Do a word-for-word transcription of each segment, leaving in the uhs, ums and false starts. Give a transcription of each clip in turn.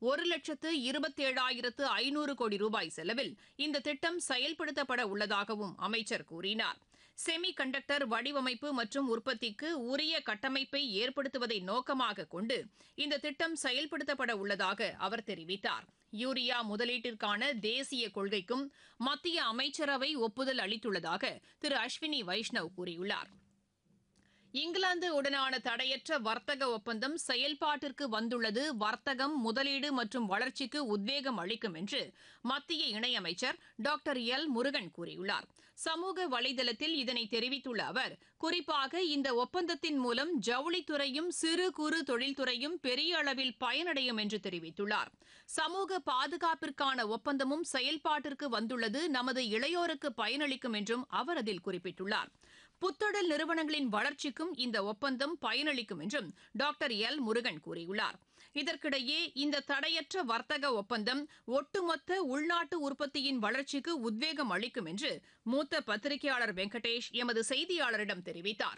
ஒரு லட்சத்து இருபத்தேழாயிரத்து ஐநூறு கோடி ரூபாய் செலவில் இந்த திட்டம் செயல்படுத்தப்பட உள்ளதாகவும் அமைச்சர் கூறினார். செமி கண்டக்டர் வடிவமைப்பு மற்றும் உற்பத்திக்கு உரிய கட்டமைப்பை ஏற்படுத்துவதை நோக்கமாக கொண்டு இந்த திட்டம் செயல்படுத்தப்பட உள்ளதாக அவர் தெரிவித்தார். யூரியா முதலீட்டிற்கான தேசிய கொள்கைக்கும் மத்திய அமைச்சரவை ஒப்புதல் அளித்துள்ளதாக திரு அஸ்வினி வைஷ்ணவ் கூறியுள்ளார். இங்கிலாந்து உடனான தடையற்ற வர்த்தக ஒப்பந்தம் செயல்பாட்டிற்கு வந்துள்ளது வர்த்தகம், முதலீடு மற்றும் வளர்ச்சிக்கு உத்வேகம் அளிக்கும் என்று மத்திய இணையமைச்சர் டாக்டர் எல் முருகன் கூறியுள்ளார். சமூக வலைதளத்தில் இதனை தெரிவித்துள்ள அவர், குறிப்பாக இந்த ஒப்பந்தத்தின் மூலம் ஜவுளித்துறையும் சிறு குறு தொழில்துறையும் பெரிய அளவில் பயனடையும் என்று தெரிவித்துள்ளார். சமூக பாதுகாப்பிற்கான ஒப்பந்தமும் செயல்பாட்டிற்கு வந்துள்ளது நமது இளையோருக்கு பயனளிக்கும் என்றும் அவர் அதில் குறிப்பிட்டுள்ளார். புத்தொழில் நிறுவனங்களின் வளர்ச்சிக்கும் இந்த ஒப்பந்தம் பயனளிக்கும் என்றும் டாக்டர் எல் முருகன் கூறியுள்ளார். இதற்கிடையே இந்த தடையற்ற வர்த்தக ஒப்பந்தம் ஒட்டுமொத்த உள்நாட்டு உற்பத்தியின் வளர்ச்சிக்கு உத்வேகம் அளிக்கும் என்று மூத்த பத்திரிகையாளர் வெங்கடேஷ் எமது செய்தியாளரிடம் தெரிவித்தார்.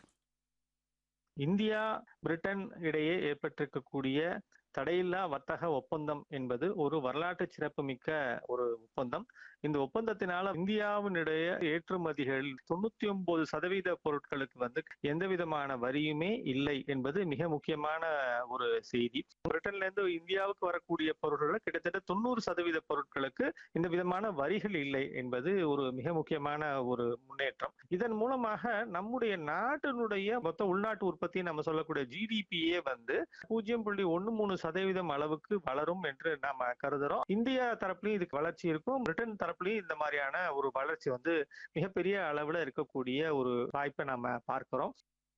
இந்தியா பிரிட்டன் இடையே ஏற்பட்டிருக்கக்கூடிய தடையில்லா வர்த்தக ஒப்பந்தம் என்பது ஒரு வரலாற்று சிறப்புமிக்க ஒரு ஒப்பந்தம். இந்த ஒப்பந்தத்தினால இந்தியாவினுடைய ஏற்றுமதிகளில் தொண்ணூத்தி ஒன்பது சதவீத பொருட்களுக்கு வந்து எந்த விதமான வரியுமே இல்லை என்பது மிக முக்கியமான ஒரு செய்தி. பிரிட்டன்ல இருந்து இந்தியாவுக்கு வரக்கூடிய பொருட்கள் கிட்டத்தட்ட தொண்ணூறு சதவீத பொருட்களுக்கு இந்த விதமான வரிகள் இல்லை என்பது ஒரு மிக முக்கியமான ஒரு முன்னேற்றம். இதன் மூலமாக நம்முடைய நாட்டினுடைய மொத்த உள்நாட்டு உற்பத்தி நம்ம சொல்லக்கூடிய ஜிடிபியே வந்து பூஜ்ஜியம் புள்ளி ஒன்னு மூணு சதவீதம் அளவுக்கு வளரும் என்று நாம கருதுறோம். இந்தியா தரப்புலையும் இதுக்கு வளர்ச்சி இருக்கும், பிரிட்டன் தரப்புலையும் இந்த மாதிரியான ஒரு வளர்ச்சி வந்து மிகப்பெரிய அளவுல இருக்கக்கூடிய ஒரு வாய்ப்பை நாம பார்க்கிறோம்.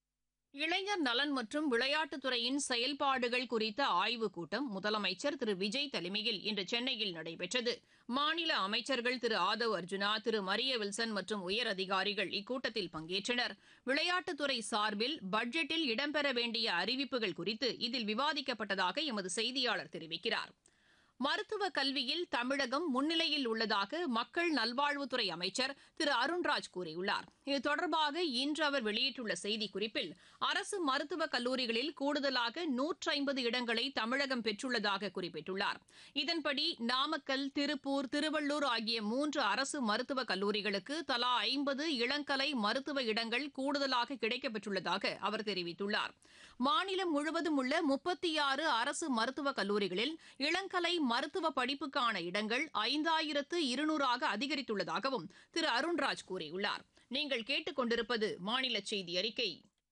இளைஞர் நலன் மற்றும் விளையாட்டுத்துறையின் செயல்பாடுகள் குறித்த ஆய்வுக் கூட்டம் முதலமைச்சர் திரு விஜய் தலைமையில் இன்று சென்னையில் நடைபெற்றது. மாநில அமைச்சர்கள் திரு ஆதவ் அர்ஜுனா, திரு மரிய வில்சன் மற்றும் உயர் அதிகாரிகள் இக்கூட்டத்தில் பங்கேற்றனர். விளையாட்டுத்துறை சார்பில் பட்ஜெட்டில் இடம்பெற வேண்டிய அறிவிப்புகள் குறித்து இதில் விவாதிக்கப்பட்டதாக எமது செய்தியாளர் தெரிவிக்கிறார். மருத்துவ கல்வியில் தமிழகம் முன்னிலையில் உள்ளதாக மக்கள் நல்வாழ்வுத்துறை அமைச்சர் திரு அருண்ராஜ் கூறியுள்ளார். இது தொடர்பாக இன்று அவர் வெளியிட்டுள்ள செய்திக்குறிப்பில், அரசு மருத்துவக் கல்லூரிகளில் கூடுதலாக நூற்றி ஐம்பது இடங்களை தமிழகம் பெற்றுள்ளதாக குறிப்பிட்டுள்ளார். இதன்படி நாமக்கல், திருப்பூர், திருவள்ளூர் ஆகிய மூன்று அரசு மருத்துவக் கல்லூரிகளுக்கு தலா ஐம்பது இளங்கலை மருத்துவ இடங்கள் கூடுதலாக கிடைக்கப்பெற்றுள்ளதாக அவர் தெரிவித்துள்ளார். மாநிலம் முழுவதும் உள்ள முப்பத்தி ஆறு அரசு மருத்துவக் கல்லூரிகளில் இளங்கலை மருத்துவ படிப்புக்கான இடங்கள் ஐந்தாயிரத்து இருநூறாக அதிகரித்துள்ளதாகவும் திரு அருண்ராஜ் கூறியுள்ளார். நீங்கள் கேட்டுக் கொண்டிருப்பது மாநில செய்தி அறிக்கை.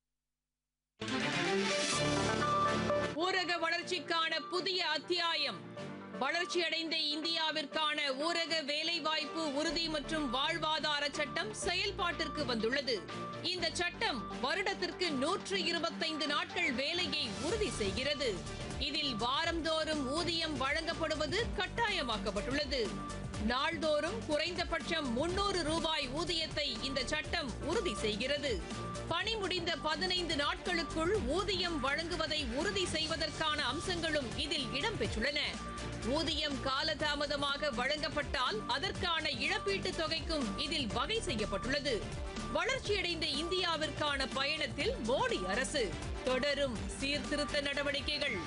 ஊரக வளர்ச்சிக்கான புதிய அத்தியாயம். வளர்ச்சியடைந்த இந்தியாவிற்கான ஊரக வேலைவாய்ப்பு உறுதி மற்றும் வாழ்வாதார சட்டம் செயல்பாட்டிற்கு வந்துள்ளது. இந்த சட்டம் வருடத்திற்கு நூற்று இருபத்தைந்து நாட்கள் வேலையை உறுதி செய்கிறது. இதில் வாரந்தோறும் ஊதியம் வழங்கப்படுவது கட்டாயமாக்கப்பட்டுள்ளது. நாள்தோறும் குறைந்தபட்சம் முன்னூறு ரூபாய் ஊதியத்தை இந்த சட்டம் உறுதி செய்கிறது. பணி முடிந்த பதினைந்து நாட்களுக்குள் ஊதியம் வழங்குவதை உறுதி செய்வதற்கான அம்சங்களும் இதில் இடம்பெற்றுள்ளன. ஊதியம் காலதாமதமாக வழங்கப்பட்டால் அதற்கான இழப்பீட்டுத் தொகைக்கும் இதில் வகை செய்யப்பட்டுள்ளது. வளர்ச்சியடைந்த இந்தியாவிற்கான பயணத்தில் மோடி அரசு தொடரும் சீர்திருத்த நடவடிக்கைகள்.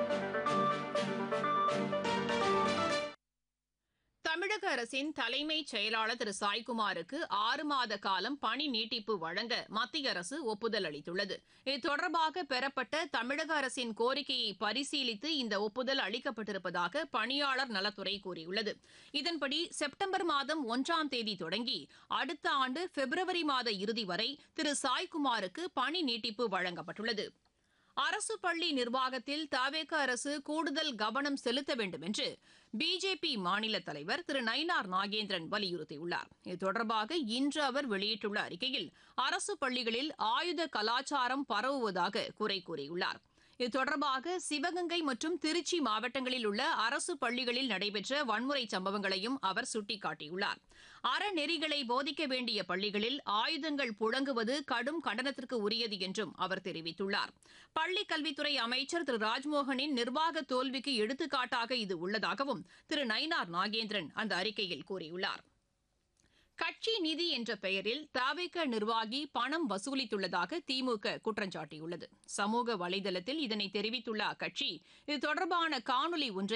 தமிழக அரசின் தலைமைச் செயலாளர் திரு சாய்குமாருக்கு ஆறு மாத காலம் பணி நீட்டிப்பு வழங்க மத்திய அரசு ஒப்புதல் அளித்துள்ளது. இது தொடர்பாக பெறப்பட்ட தமிழக அரசின் கோரிக்கையை பரிசீலித்து இந்த ஒப்புதல் அளிக்கப்பட்டிருப்பதாக பணியாளர் நலத்துறை கூறியுள்ளது. இதன்படி செப்டம்பர் மாதம் ஒன்றாம் தேதி தொடங்கி அடுத்த ஆண்டு பிப்ரவரி மாத இறுதி வரை திரு சாய்குமாருக்கு பணி நீட்டிப்பு வழங்கப்பட்டுள்ளது. அரசு பள்ளி நிர்வாகத்தில் தவேக அரசு கூடுதல் கவனம் செலுத்த வேண்டும் என்று பிஜேபி மாநில தலைவர் திரு நயினார் நாகேந்திரன் வலியுறுத்தியுள்ளார். இது தொடர்பாக இன்று அவர் வெளியிட்டுள்ள அறிக்கையில் அரசு பள்ளிகளில் ஆயுத கலாச்சாரம் பரவுவதாக குறை கூறியுள்ளார். இது தொடர்பாக சிவகங்கை மற்றும் திருச்சி மாவட்டங்களில் உள்ள அரசு பள்ளிகளில் நடைபெற்ற வன்முறை சம்பவங்களையும் அவர் சுட்டிக்காட்டியுள்ளார். அறநெறிகளை போதிக்க வேண்டிய பள்ளிகளில் ஆயுதங்கள் புழங்குவது கடும் கண்டனத்திற்கு உரியது என்றும் அவர் தெரிவித்துள்ளார். பள்ளிக் கல்வித்துறை அமைச்சர் திரு ராஜ்மோகனின் நிர்வாக தோல்விக்கு எடுத்துக்காட்டாக இது உள்ளதாகவும் திரு நயினார் நாகேந்திரன் அந்த அறிக்கையில் கூறியுள்ளார். கட்சி நிதி என்ற பெயரில் தவேக நிர்வாகி பணம் வசூலித்துள்ளதாக திமுக குற்றம் சாட்டியுள்ளது. சமூக வலைதளத்தில் இதனை தெரிவித்துள்ள அக்கட்சி இது தொடர்பான காணொலி ஒன்றை